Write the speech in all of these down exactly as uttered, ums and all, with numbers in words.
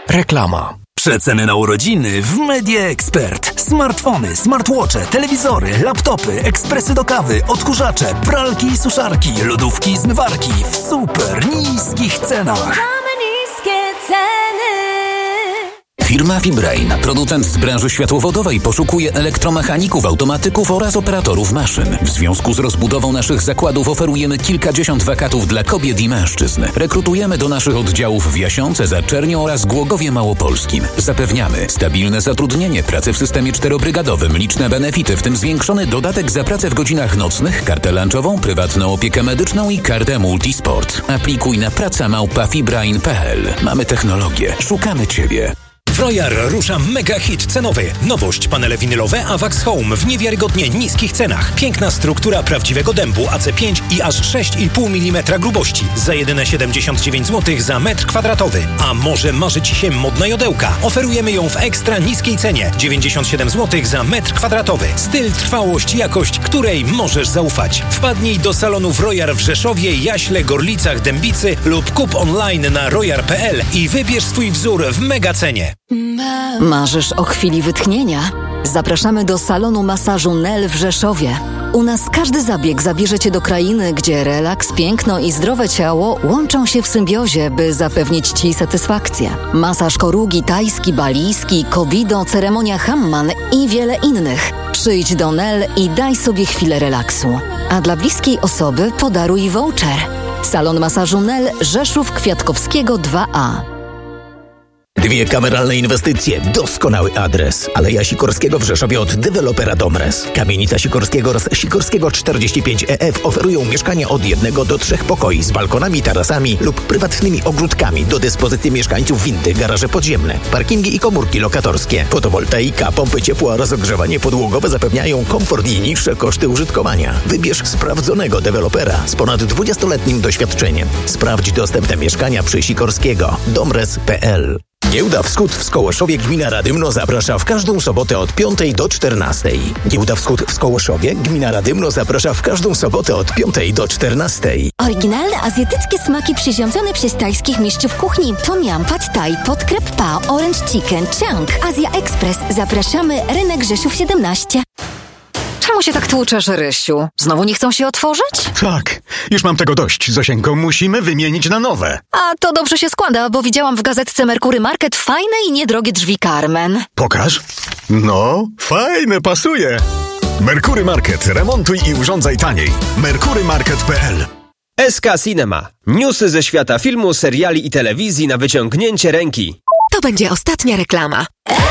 Reklama. Przeceny na urodziny w Media Expert. Smartfony, smartwatche, telewizory, laptopy, ekspresy do kawy, odkurzacze, pralki i suszarki, lodówki i zmywarki w super niskich cenach. Mamy niskie ceny. Firma Fibrain, producent z branży światłowodowej, poszukuje elektromechaników, automatyków oraz operatorów maszyn. W związku z rozbudową naszych zakładów oferujemy kilkadziesiąt wakatów dla kobiet i mężczyzn. Rekrutujemy do naszych oddziałów w Jasionce, Zaczerniu oraz Głogowie Małopolskim. Zapewniamy stabilne zatrudnienie, pracę w systemie czterobrygadowym, liczne benefity, w tym zwiększony dodatek za pracę w godzinach nocnych, kartę lunchową, prywatną opiekę medyczną i kartę multisport. Aplikuj na praca małpa fibrain kropka p l. Mamy technologię. Szukamy Ciebie. W Royal rusza mega hit cenowy. Nowość: panele winylowe Avax Home w niewiarygodnie niskich cenach. Piękna struktura prawdziwego dębu A C pięć i aż sześć i pół milimetra grubości za jedyne siedemdziesiąt dziewięć złotych za metr kwadratowy. A może marzy Ci się modna jodełka? Oferujemy ją w ekstra niskiej cenie. dziewięćdziesiąt siedem złotych za metr kwadratowy. Styl, trwałość, jakość, której możesz zaufać. Wpadnij do salonów Royal w Rzeszowie, Jaśle, Gorlicach, Dębicy lub kup online na royal kropka p l i wybierz swój wzór w mega cenie. Marzysz o chwili wytchnienia? Zapraszamy do salonu masażu Nel w Rzeszowie. U nas każdy zabieg zabierze Cię do krainy, gdzie relaks, piękno i zdrowe ciało łączą się w symbiozie, by zapewnić Ci satysfakcję. Masaż korugi, tajski, balijski, kobido, ceremonia Hamman i wiele innych. Przyjdź do Nel i daj sobie chwilę relaksu. A dla bliskiej osoby podaruj voucher. Salon masażu Nel, Rzeszów, Kwiatkowskiego dwa a. Dwie kameralne inwestycje, doskonały adres. Aleja Sikorskiego w Rzeszowie od dewelopera Domres. Kamienica Sikorskiego oraz Sikorskiego czterdzieści pięć E F oferują mieszkania od jednego do trzech pokoi z balkonami, tarasami lub prywatnymi ogródkami do dyspozycji mieszkańców, windy, garaże podziemne, parkingi i komórki lokatorskie. Fotowoltaika, pompy ciepła oraz ogrzewanie podłogowe zapewniają komfort i niższe koszty użytkowania. Wybierz sprawdzonego dewelopera z ponad dwudziestoletnim doświadczeniem. Sprawdź dostępne mieszkania przy Sikorskiego. domres kropka p l. Giełda Wschód w Skołoszowie, gmina Radymno zaprasza w każdą sobotę od piątej do czternastej. Giełda Wschód w Skołoszowie, gmina Radymno zaprasza w każdą sobotę od piątej do czternastej. Oryginalne azjatyckie smaki przyrządzone przez tajskich mistrzów kuchni. Tom Yum, Pad Thai, Podkrep Pa, Orange Chicken, Chang. Azja Express. Zapraszamy, rynek Rzeszów siedemnaście. Czemu się tak tłuczesz, Rysiu? Znowu nie chcą się otworzyć? Tak, już mam tego dość, Zosieńko. Musimy wymienić na nowe. A to dobrze się składa, bo widziałam w gazetce Merkury Market fajne i niedrogie drzwi Carmen. Pokaż. No, fajne, pasuje. Merkury Market. Remontuj i urządzaj taniej. merkury market kropka p l. S K Cinema. Newsy ze świata filmu, seriali i telewizji na wyciągnięcie ręki. To będzie ostatnia reklama.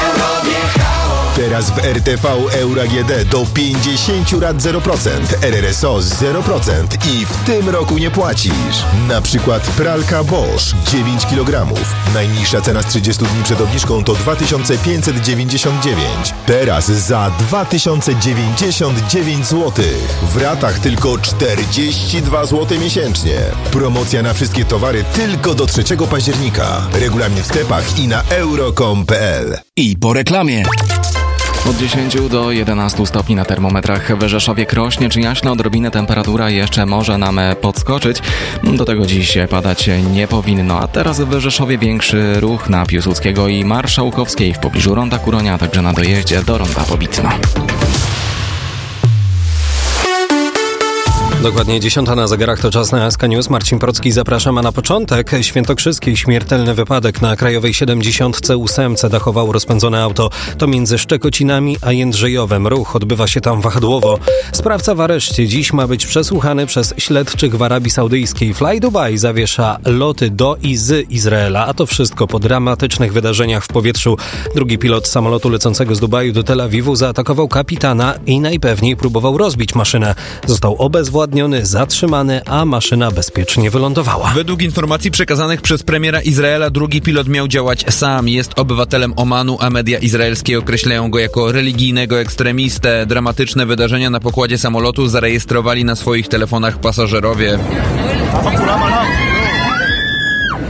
Teraz w R T V Euro A G D do pięćdziesiąt rat zero procent, R R S O zero procent i w tym roku nie płacisz. Na przykład pralka Bosch dziewięć kilogramów. Najniższa cena z trzydziestu dni przed obniżką to dwa tysiące pięćset dziewięćdziesiąt dziewięć. Teraz za dwa tysiące dziewięćdziesiąt dziewięć złotych. W ratach tylko czterdzieści dwa złote miesięcznie. Promocja na wszystkie towary tylko do trzeciego października. Regulamin w sklepach i na euro kropka com kropka p l. I po reklamie. Od dziesięciu do jedenastu stopni na termometrach w Rzeszowie, Krośnie czy Jaśle odrobinę temperatura jeszcze może nam podskoczyć. Do tego dziś padać nie powinno. A teraz w Rzeszowie większy ruch na Piłsudskiego i Marszałkowskiej w pobliżu Ronda Kuronia, a także na dojeździe do Ronda Pobitna. Dokładnie dziesiąta na zegarach, to czas na S K News. Marcin Procki, zapraszam, a na początek świętokrzyskiej śmiertelny wypadek na Krajowej siedemdziesiąt osiem dachowało rozpędzone auto. To między Szczekocinami a Jędrzejowem. Ruch odbywa się tam wahadłowo. Sprawca w areszcie. Dziś ma być przesłuchany przez śledczych w Arabii Saudyjskiej. Fly Dubai zawiesza loty do i z Izraela, a to wszystko po dramatycznych wydarzeniach w powietrzu. Drugi pilot samolotu lecącego z Dubaju do Tel Awiwu zaatakował kapitana i najpewniej próbował rozbić maszynę. Został obezwładniony, zatrzymany, a maszyna bezpiecznie wylądowała. Według informacji przekazanych przez premiera Izraela drugi pilot miał działać sam. Jest obywatelem Omanu, a media izraelskie określają go jako religijnego ekstremistę. Dramatyczne wydarzenia na pokładzie samolotu zarejestrowali na swoich telefonach pasażerowie.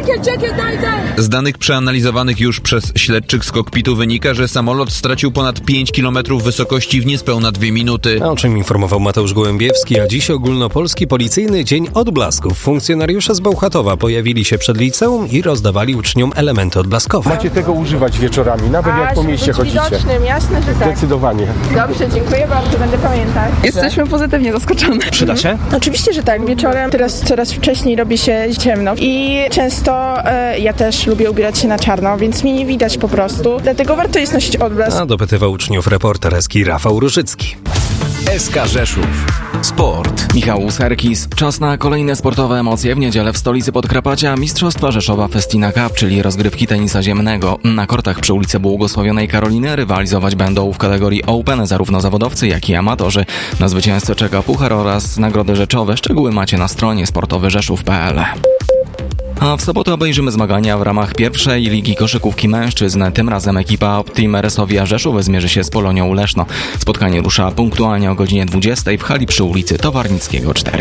Czekaj, czekaj, daj, daj! Z danych przeanalizowanych już przez śledczych z kokpitu wynika, że samolot stracił ponad pięć kilometrów wysokości w niespełna dwie minuty. O czym informował Mateusz Gołębiewski, a dziś ogólnopolski policyjny dzień odblasków. Funkcjonariusze z Bełchatowa pojawili się przed liceum i rozdawali uczniom elementy odblaskowe. Macie tego używać wieczorami, nawet a, jak po mieście chodzicie. Widocznym, jasne, że tak. Zdecydowanie. Dobrze, dziękuję bardzo, będę pamiętać. Jesteśmy pozytywnie zaskoczone. Przyda się? Mhm. Oczywiście, że tak. Wieczorem teraz coraz wcześniej robi się ciemno i często e, ja też lubię ubierać się na czarno, więc mnie nie widać po prostu. Dlatego warto jest nosić odblask. A dopytywał uczniów reporter Eski Rafał Różycki. S K Rzeszów. Sport. Michał Serkis. Czas na kolejne sportowe emocje. W niedzielę w stolicy Podkarpacia Mistrzostwa Rzeszowa Festina Cup, czyli rozgrywki tenisa ziemnego. Na kortach przy ulicy Błogosławionej Karoliny rywalizować będą w kategorii Open zarówno zawodowcy, jak i amatorzy. Na zwycięzcę czeka puchar oraz nagrody rzeczowe. Szczegóły macie na stronie sportowy rzeszów kropka p l. A w sobotę obejrzymy zmagania w ramach pierwszej Ligi Koszykówki Mężczyzn. Tym razem ekipa Team Resowia Rzeszów zmierzy się z Polonią Leszno. Spotkanie rusza punktualnie o godzinie dwudziestej w hali przy ulicy Towarnickiego cztery.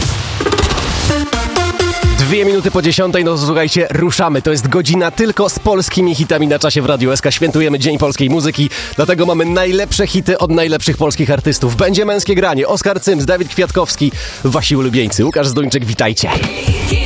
Dwie minuty po dziesiątej, no słuchajcie, ruszamy. To jest godzina tylko z polskimi hitami na czasie w Radiu S K. Świętujemy Dzień Polskiej Muzyki, dlatego mamy najlepsze hity od najlepszych polskich artystów. Będzie męskie granie. Oskar Cyms, Dawid Kwiatkowski, wasi ulubieńcy. Łukasz Zduńczyk, witajcie.